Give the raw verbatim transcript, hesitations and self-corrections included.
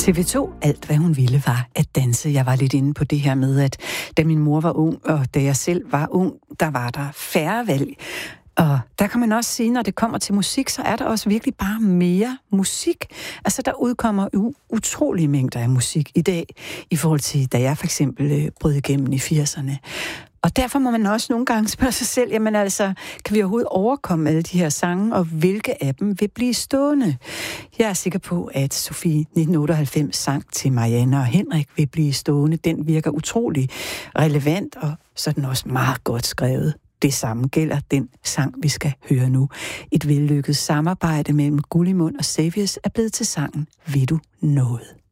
T V to, alt hvad hun ville, var at danse. Jeg var lidt inde på det her med, at da min mor var ung, og da jeg selv var ung, der var der færre valg. Og der kan man også sige, når det kommer til musik, så er der også virkelig bare mere musik. Altså, der udkommer u- utrolige mængder af musik i dag, i forhold til, da jeg for eksempel øh, brød igennem i firserne. Og derfor må man også nogle gange spørge sig selv, jamen altså, kan vi overhovedet overkomme alle de her sange, og hvilke af dem vil blive stående? Jeg er sikker på, at Sofie nitten otteoghalvfems sang til Marianne og Henrik vil blive stående. Den virker utrolig relevant, og så er den også meget godt skrevet. Det samme gælder den sang, vi skal høre nu. Et vellykket samarbejde mellem Gullimund og Xaviers er blevet til sangen Vil du noget?